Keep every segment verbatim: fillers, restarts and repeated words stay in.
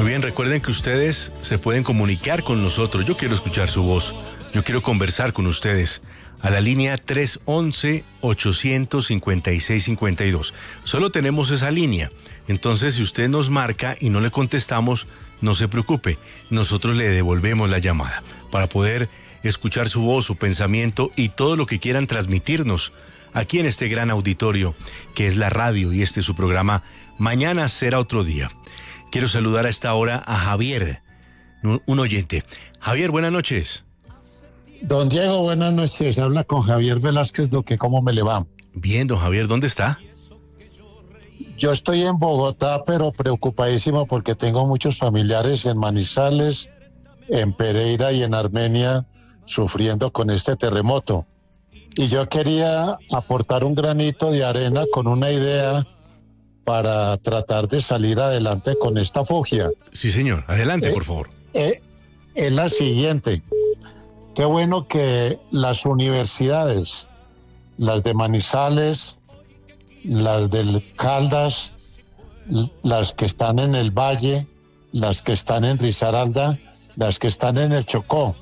Muy bien, recuerden que ustedes se pueden comunicar con nosotros. Yo quiero escuchar su voz. Yo quiero conversar con ustedes a la línea tres once, ochocientos cincuenta y seis cincuenta y dos. Solo tenemos esa línea. Entonces, si usted nos marca y no le contestamos, no se preocupe. Nosotros le devolvemos la llamada para poder escuchar su voz, su pensamiento y todo lo que quieran transmitirnos aquí en este gran auditorio que es la radio y este es su programa Mañana será otro día. Quiero saludar a esta hora a Javier, un oyente. Javier, buenas noches. Don Diego, buenas noches. Habla con Javier Velázquez Duque. ¿Cómo me le va? Bien, don Javier, ¿dónde está? Yo estoy en Bogotá, pero preocupadísimo porque tengo muchos familiares en Manizales, en Pereira y en Armenia sufriendo con este terremoto. Y yo quería aportar un granito de arena con una idea para tratar de salir adelante con esta fugia. Sí, señor. Adelante, eh, por favor. Eh, es la siguiente. Qué bueno que las universidades, las de Manizales, las del Caldas, las que están en el Valle, las que están en Risaralda, las que están en el Chocó,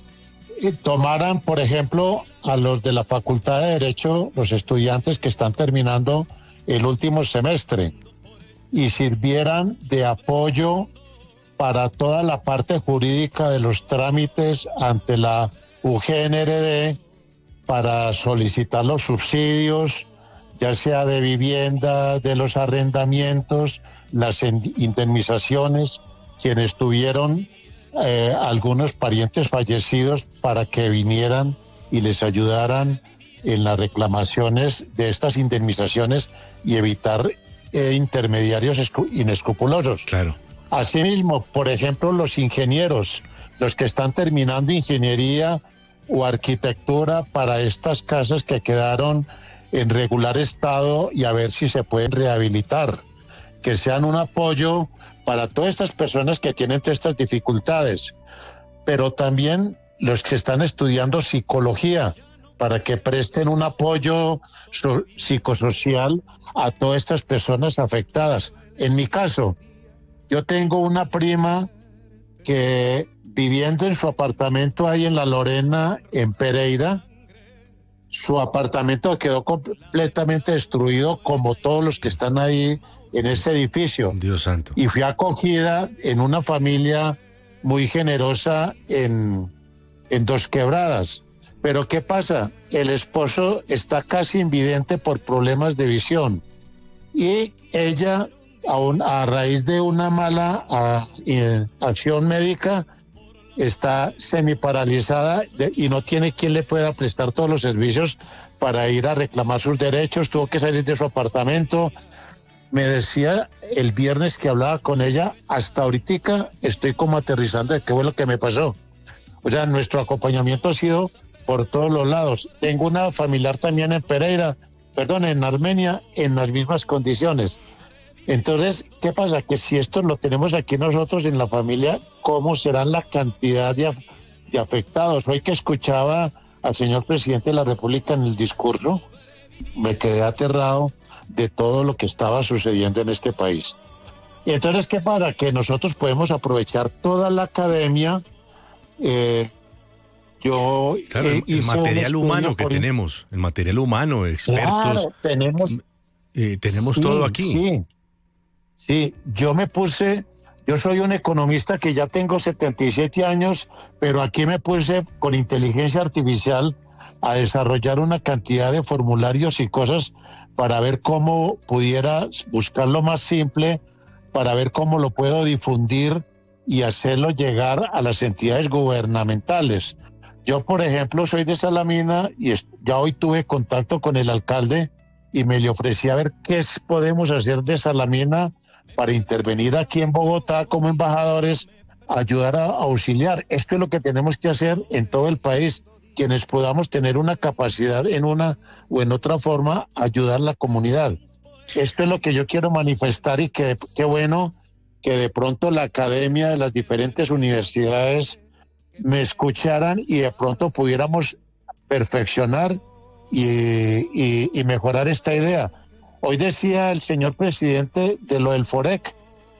y tomaran, por ejemplo, a los de la Facultad de Derecho, los estudiantes que están terminando el último semestre, y sirvieran de apoyo para toda la parte jurídica de los trámites ante la U G N R D para solicitar los subsidios, ya sea de vivienda, de los arrendamientos, las indemnizaciones, quienes tuvieron eh, algunos parientes fallecidos para que vinieran y les ayudaran en las reclamaciones de estas indemnizaciones y evitar eh, intermediarios inescrupulosos. Claro. Asimismo, por ejemplo, los ingenieros, los que están terminando ingeniería o arquitectura para estas casas que quedaron en regular estado y a ver si se pueden rehabilitar, que sean un apoyo para todas estas personas que tienen todas estas dificultades, pero también los que están estudiando psicología, para que presten un apoyo so- psicosocial a todas estas personas afectadas. En mi caso, yo tengo una prima que viviendo en su apartamento ahí en La Lorena, en Pereira, su apartamento quedó completamente destruido como todos los que están ahí en ese edificio. Dios santo. Y fui acogida en una familia muy generosa en, en Dos Quebradas. Pero ¿qué pasa? El esposo está casi invidente por problemas de visión y ella, a, un, a raíz de una mala a, eh, acción médica, está semiparalizada de, y no tiene quien le pueda prestar todos los servicios para ir a reclamar sus derechos. Tuvo que salir de su apartamento. Me decía el viernes que hablaba con ella, hasta ahorita estoy como aterrizando de qué fue lo que me pasó. O sea, nuestro acompañamiento ha sido por todos los lados. Tengo una familiar también en Pereira, perdón, en Armenia, en las mismas condiciones. Entonces, ¿qué pasa? Que si esto lo tenemos aquí nosotros en la familia, ¿cómo será la cantidad de, af- de afectados? Hoy que escuchaba al señor presidente de la República en el discurso, me quedé aterrado de todo lo que estaba sucediendo en este país. Y entonces, ¿qué pasa? Que nosotros podemos aprovechar toda la academia. Eh, yo Claro, el, el material humano que por... tenemos, el material humano, expertos. Claro, tenemos, eh, tenemos sí, todo aquí. Sí, sí, yo me puse, yo soy un economista que ya tengo setenta y siete años, pero aquí me puse con inteligencia artificial a desarrollar una cantidad de formularios y cosas para ver cómo pudiera buscar lo más simple, para ver cómo lo puedo difundir y hacerlo llegar a las entidades gubernamentales. Yo, por ejemplo, soy de Salamina y ya hoy tuve contacto con el alcalde y me le ofrecí a ver qué podemos hacer de Salamina para intervenir aquí en Bogotá como embajadores, ayudar a auxiliar. Esto es lo que tenemos que hacer en todo el país, quienes podamos tener una capacidad en una o en otra forma, ayudar a la comunidad. Esto es lo que yo quiero manifestar y que qué bueno que de pronto la academia de las diferentes universidades me escucharan y de pronto pudiéramos perfeccionar y, y, y mejorar esta idea. Hoy decía el señor presidente de lo del FOREC,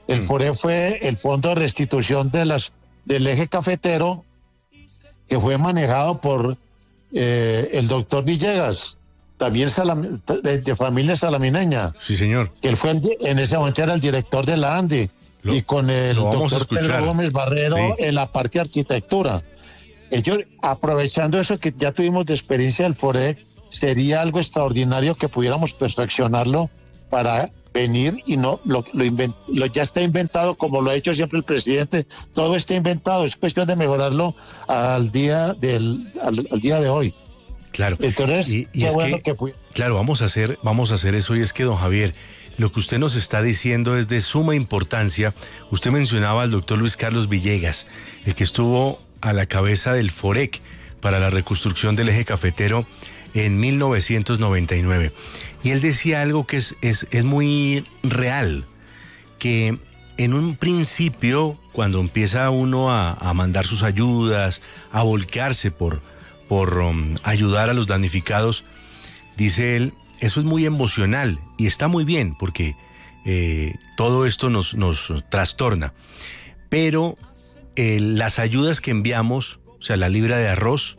El Mm. FOREC fue el Fondo de Restitución de las, del Eje Cafetero, que fue manejado por eh, el doctor Villegas, también salam, de, de familia salamineña, Sí, señor. que él fue el, di- en ese momento era el director de la ANDI, Lo- y con el lo vamos a doctor escuchar. Pedro Gómez Barrero Sí. en la parte de arquitectura. Ellos, aprovechando eso que ya tuvimos de experiencia del FOREC, sería algo extraordinario que pudiéramos perfeccionarlo para venir y no lo, lo, invent, lo ya está inventado, como lo ha hecho siempre el presidente. Todo está inventado, es cuestión de mejorarlo al día del al, al día de hoy. Claro. Entonces, Y- y qué es bueno que- que, fui. Claro, vamos a hacer, vamos a hacer eso, y es que, don Javier, lo que usted nos está diciendo es de suma importancia. Usted mencionaba al doctor Luis Carlos Villegas, el que estuvo a la cabeza del FOREC para la reconstrucción del eje cafetero en mil novecientos noventa y nueve. Y él decía algo que es, es, es muy real, que en un principio, cuando empieza uno a, a mandar sus ayudas, a volcarse por, por um, ayudar a los damnificados, dice él, eso es muy emocional y está muy bien porque eh, todo esto nos, nos trastorna. Pero eh, las ayudas que enviamos, o sea, la libra de arroz,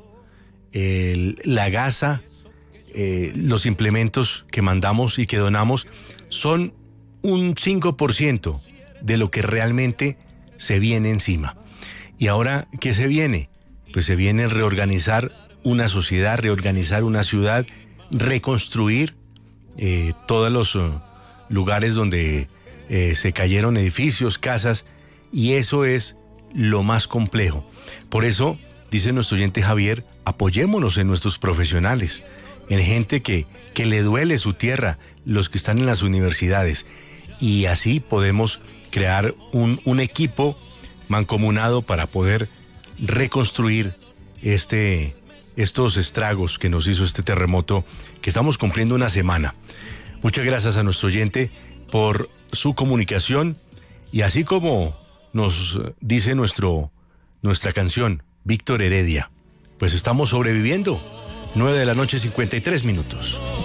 el- la gasa, eh, los implementos que mandamos y que donamos, son un cinco por ciento de lo que realmente se viene encima. Y ahora, ¿qué se viene? Pues se viene reorganizar una sociedad, reorganizar una ciudad, reconstruir eh, todos los uh, lugares donde eh, se cayeron edificios, casas, y eso es lo más complejo. Por eso, dice nuestro oyente Javier, apoyémonos en nuestros profesionales, en gente que, que le duele su tierra, los que están en las universidades, y así podemos crear un, un equipo mancomunado para poder reconstruir este, estos estragos que nos hizo este terremoto, que estamos cumpliendo una semana. Muchas gracias a nuestro oyente por su comunicación, y así como nos dice nuestro, nuestra canción, Víctor Heredia, pues estamos sobreviviendo. nueve de la noche, cincuenta y tres minutos.